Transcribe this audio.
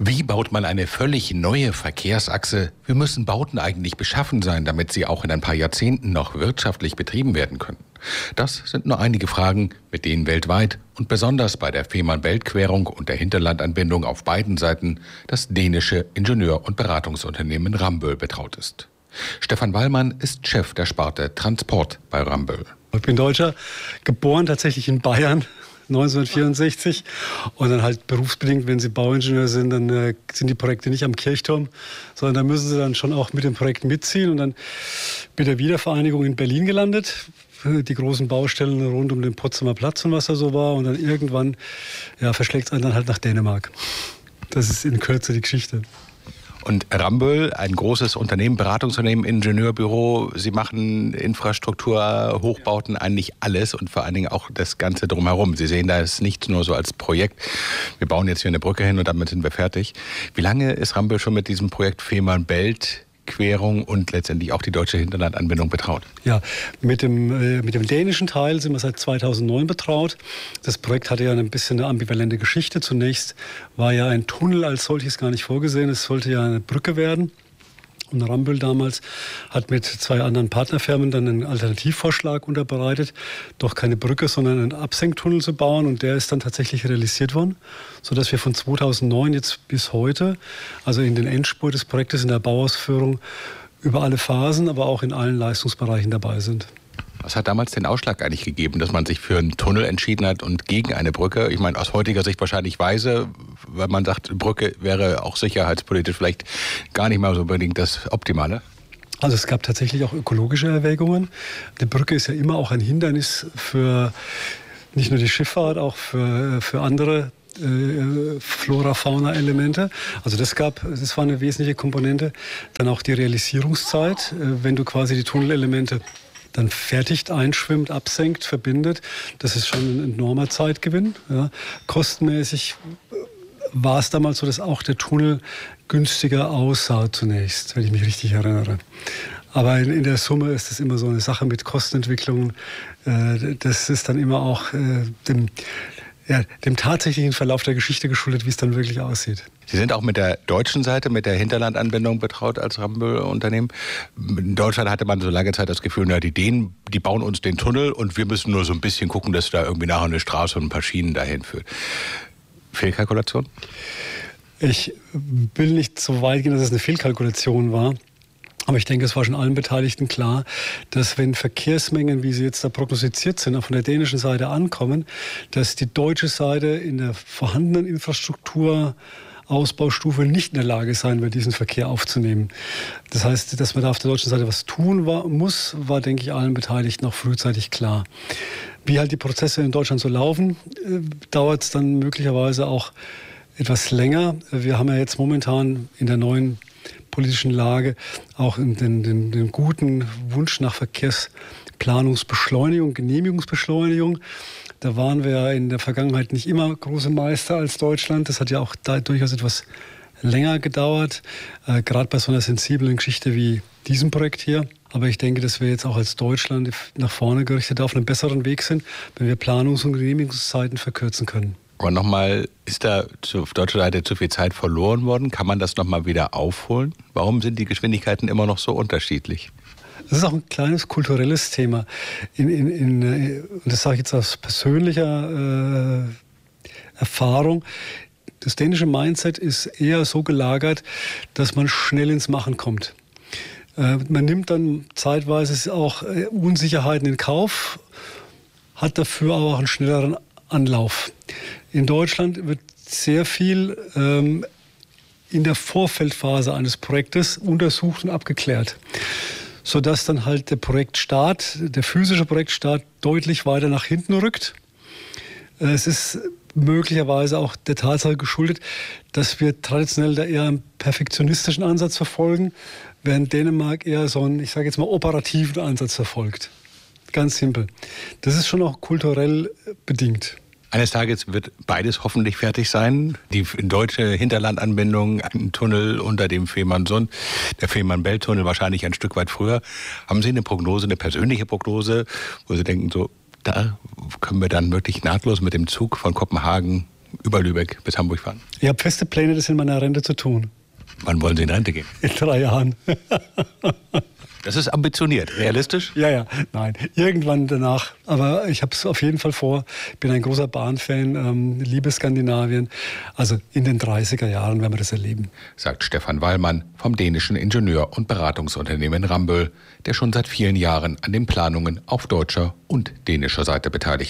Wie baut man eine völlig neue Verkehrsachse? Wie müssen Bauten eigentlich beschaffen sein, damit sie auch in ein paar Jahrzehnten noch wirtschaftlich betrieben werden können? Das sind nur einige Fragen, mit denen weltweit und besonders bei der Fehmarn-Belt-Querung und der Hinterlandanbindung auf beiden Seiten das dänische Ingenieur- und Beratungsunternehmen Rambøll betraut ist. Stefan Wallmann ist Chef der Sparte Transport bei Rambøll. Ich bin Deutscher, geboren tatsächlich in Bayern. 1964 und dann halt berufsbedingt, wenn Sie Bauingenieur sind, dann sind die Projekte nicht am Kirchturm, sondern da müssen Sie dann schon auch mit dem Projekt mitziehen und dann mit der Wiedervereinigung in Berlin gelandet. Die großen Baustellen rund um den Potsdamer Platz und was da so war und dann irgendwann verschlägt es einen dann halt nach Dänemark. Das ist in Kürze die Geschichte. Und Rambøll, ein großes Unternehmen, Beratungsunternehmen, Ingenieurbüro, Sie machen Infrastruktur, Hochbauten, eigentlich alles und vor allen Dingen auch das Ganze drumherum. Sie sehen das nicht nur so als Projekt, wir bauen jetzt hier eine Brücke hin und damit sind wir fertig. Wie lange ist Rambøll schon mit diesem Projekt Fehmarn-Belt Querung und letztendlich auch die deutsche Hinterlandanbindung betraut? Ja, mit dem dänischen Teil sind wir seit 2009 betraut. Das Projekt hatte ja ein bisschen eine ambivalente Geschichte. Zunächst war ja ein Tunnel als solches gar nicht vorgesehen. Es sollte ja eine Brücke werden. Und Rambøll damals hat mit 2 anderen Partnerfirmen dann einen Alternativvorschlag unterbreitet, doch keine Brücke, sondern einen Absenktunnel zu bauen. Und der ist dann tatsächlich realisiert worden, sodass wir von 2009 jetzt bis heute, also in den Endspurt des Projektes in der Bauausführung, über alle Phasen, aber auch in allen Leistungsbereichen dabei sind. Was hat damals den Ausschlag eigentlich gegeben, dass man sich für einen Tunnel entschieden hat und gegen eine Brücke? Ich meine, aus heutiger Sicht wahrscheinlich weise, weil man sagt, Brücke wäre auch sicherheitspolitisch vielleicht gar nicht mal so unbedingt das Optimale. Also es gab tatsächlich auch ökologische Erwägungen. Die Brücke ist ja immer auch ein Hindernis für nicht nur die Schifffahrt, auch für andere Flora-Fauna-Elemente. Also das war eine wesentliche Komponente. Dann auch die Realisierungszeit, wenn du quasi die Tunnelelemente dann fertigt, einschwimmt, absenkt, verbindet. Das ist schon ein enormer Zeitgewinn. Ja. Kostenmäßig war es damals so, dass auch der Tunnel günstiger aussah zunächst, wenn ich mich richtig erinnere. Aber in der Summe ist es immer so eine Sache mit Kostenentwicklung. Das ist dann immer auch dem tatsächlichen Verlauf der Geschichte geschuldet, wie es dann wirklich aussieht. Sie sind auch mit der deutschen Seite, mit der Hinterlandanbindung betraut als Rambøll-Unternehmen. In Deutschland hatte man so lange Zeit das Gefühl, die Dänen, die bauen uns den Tunnel und wir müssen nur so ein bisschen gucken, dass da irgendwie nachher eine Straße und ein paar Schienen dahin führt. Fehlkalkulation? Ich will nicht so weit gehen, dass es eine Fehlkalkulation war. Aber ich denke, es war schon allen Beteiligten klar, dass wenn Verkehrsmengen, wie sie jetzt da prognostiziert sind, auch von der dänischen Seite ankommen, dass die deutsche Seite in der vorhandenen Infrastrukturausbaustufe nicht in der Lage sein wird, diesen Verkehr aufzunehmen. Das heißt, dass man da auf der deutschen Seite was tun muss, war, denke ich, allen Beteiligten auch frühzeitig klar. Wie halt die Prozesse in Deutschland so laufen, dauert es dann möglicherweise auch etwas länger. Wir haben ja jetzt momentan in der neuen politischen Lage auch den guten Wunsch nach Verkehrsplanungsbeschleunigung, Genehmigungsbeschleunigung. Da waren wir ja in der Vergangenheit nicht immer große Meister als Deutschland. Das hat ja auch da durchaus etwas länger gedauert, gerade bei so einer sensiblen Geschichte wie diesem Projekt hier. Aber ich denke, dass wir jetzt auch als Deutschland nach vorne gerichtet auf einem besseren Weg sind, wenn wir Planungs- und Genehmigungszeiten verkürzen können. Aber nochmal, ist da auf deutscher Seite zu viel Zeit verloren worden? Kann man das nochmal wieder aufholen? Warum sind die Geschwindigkeiten immer noch so unterschiedlich? Das ist auch ein kleines kulturelles Thema. Und das sage ich jetzt aus persönlicher Erfahrung. Das dänische Mindset ist eher so gelagert, dass man schnell ins Machen kommt. Man nimmt dann zeitweise auch Unsicherheiten in Kauf, hat dafür aber auch einen schnelleren Anlauf. In Deutschland wird sehr viel in der Vorfeldphase eines Projektes untersucht und abgeklärt, sodass dann halt der physische Projektstart deutlich weiter nach hinten rückt. Es ist möglicherweise auch der Tatsache geschuldet, dass wir traditionell da eher einen perfektionistischen Ansatz verfolgen, während Dänemark eher so einen, ich sage jetzt mal, operativen Ansatz verfolgt. Ganz simpel. Das ist schon auch kulturell bedingt. Eines Tages wird beides hoffentlich fertig sein. Die deutsche Hinterlandanbindung, ein Tunnel unter dem Fehmarnsund, der Fehmarn-Belt-Tunnel wahrscheinlich ein Stück weit früher. Haben Sie eine Prognose, eine persönliche Prognose, wo Sie denken, so, da können wir dann wirklich nahtlos mit dem Zug von Kopenhagen über Lübeck bis Hamburg fahren? Ich habe feste Pläne, das in meiner Rente zu tun. Wann wollen Sie in Rente gehen? In 3 Jahren. Das ist ambitioniert. Realistisch? Ja, nein. Irgendwann danach. Aber ich habe es auf jeden Fall vor. Ich bin ein großer Bahnfan, liebe Skandinavien. Also in den 30er Jahren werden wir das erleben. Sagt Stefan Wallmann vom dänischen Ingenieur- und Beratungsunternehmen Ramböll, der schon seit vielen Jahren an den Planungen auf deutscher und dänischer Seite beteiligt